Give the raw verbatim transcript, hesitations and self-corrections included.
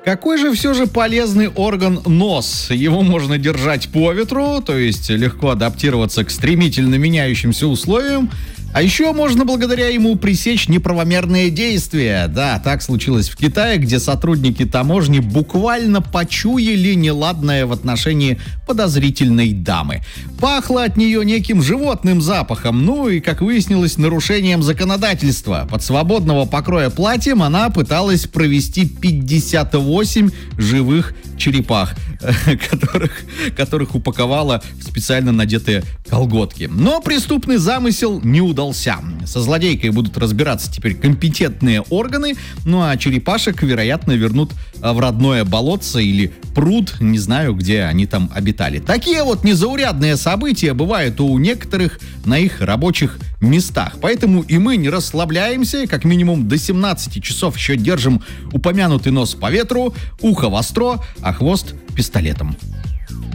Какой же все же полезный орган нос? Его можно держать по ветру, то есть легко адаптироваться к стремительно меняющимся условиям. А еще можно благодаря ему пресечь неправомерные действия. Да, так случилось в Китае, где сотрудники таможни буквально почуяли неладное в отношении подозрительной дамы. Пахло от нее неким животным запахом, ну и, как выяснилось, нарушением законодательства. Под свободного покроя платьем она пыталась провести пятьдесят восемь живых черепах, которых, которых упаковала в специально надетые колготки. Но преступный замысел не удался. Со злодейкой будут разбираться теперь компетентные органы, ну а черепашек, вероятно, вернут в родное болотце или пруд, не знаю, где они там обитали. Такие вот незаурядные события бывают у некоторых на их рабочих местах. Поэтому и мы не расслабляемся, как минимум до семнадцати часов еще держим упомянутый нос по ветру, ухо востро, а хвост пистолетом.